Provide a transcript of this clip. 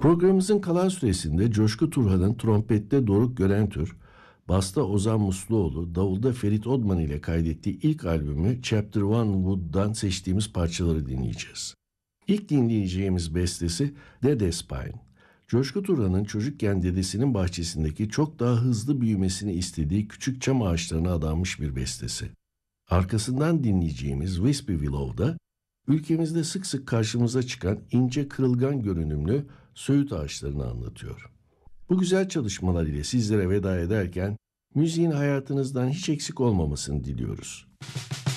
Programımızın kalan süresinde Coşku Turhan'ın trompette Doruk Görentür, basta Ozan Musluoğlu, davulda Ferit Odman ile kaydettiği ilk albümü Chapter One Wood'dan seçtiğimiz parçaları dinleyeceğiz. İlk dinleyeceğimiz bestesi Dede Spine. Coşku Turhan'ın çocukken dedesinin bahçesindeki çok daha hızlı büyümesini istediği küçük çam ağaçlarına adanmış bir bestesi. Arkasından dinleyeceğimiz Wispy Willow'da ülkemizde sık sık karşımıza çıkan ince kırılgan görünümlü söğüt ağaçlarını anlatıyor. Bu güzel çalışmalar ile sizlere veda ederken müziğin hayatınızdan hiç eksik olmamasını diliyoruz.